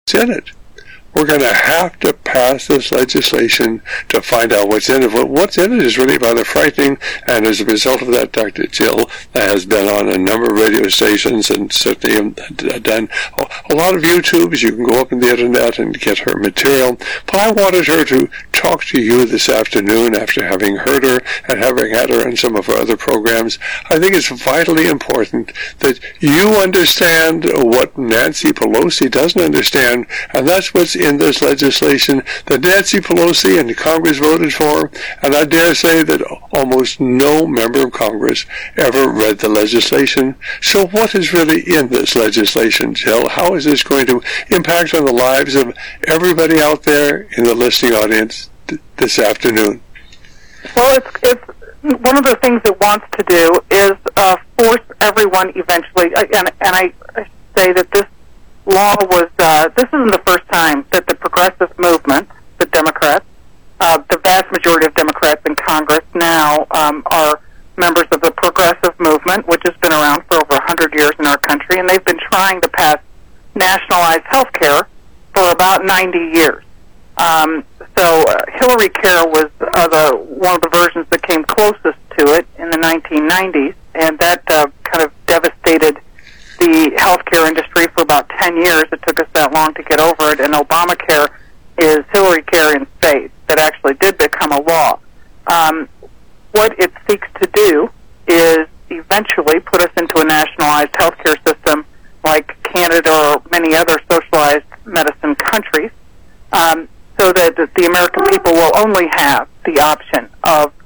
what's in it. We're going to have to pass this legislation to find out what's in it. But what's in it is really rather frightening, and as a result of that, Dr. Jill has been on a number of radio stations and certainly done a lot of YouTubes. You can go up on the internet and get her material. But I wanted her to talk to you this afternoon after having heard her and having had her on some of our other programs. I think it's vitally important that you understand what Nancy Pelosi doesn't understand, and that's what's in this legislation that Nancy Pelosi and Congress voted for, and I dare say that almost no member of Congress ever read the legislation. So what is really in this legislation, Jill? How is this going to impact on the lives of everybody out there in the listening audience this afternoon? Well, it's one of the things it wants to do is force everyone eventually, and I say that this law was, this isn't the first time that the progressive movement, the Democrats, the vast majority of Democrats in Congress now are members of the progressive movement, which has been around for over 100 years in our country, and they've been trying to pass nationalized health care for about 90 years. So Hillary Care was one of the versions that came closest to it in the 1990s, and that kind of devastated the healthcare industry for about 10 years. It took us that long to get over it, and Obamacare is Hillary Care in spades. That actually did become a law. What it seeks to do is eventually put us into a nationalized healthcare system like Canada or many other socialized medicine countries, so that the American people will only have the option of